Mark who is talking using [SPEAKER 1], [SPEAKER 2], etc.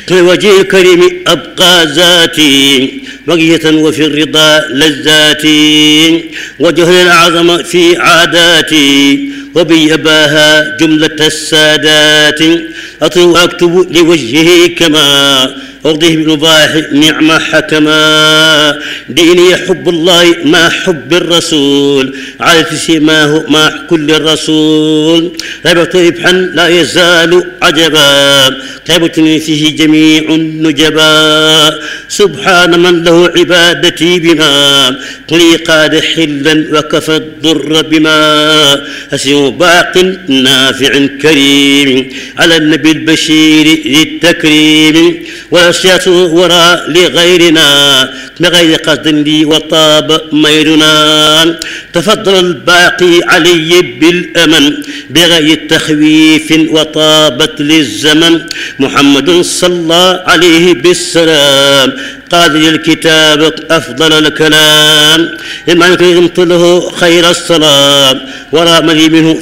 [SPEAKER 1] لوجه الكريم أبقى ذاتي بقية وفي الرضا لذاتي وجهل الأعظم في عاداتي وبيباها جملة السادات أطلب وأكتب لوجهه كما أرضيه بالمباح نعم حكما ديني حب الله ما حب الرسول عادة سماه مع كل الرسول ربط ربحا لا يزال عجبا طيبة فيه جميع النجبا سبحان من له عبادتي بما لي قاد حلا وكفى الضر بما أسير باق نافع كريم على النبي البشير ذي التكريم والأشياء وراء لغيرنا بغير قصد لي وطاب ميرنا تفضل الباقي علي بالأمن بغير تخويف وطابت للزمن محمد صلى عليه بالسلام قاضي الكتاب أفضل الكلام إما يكرمت له خير الصلاة ورام لي منه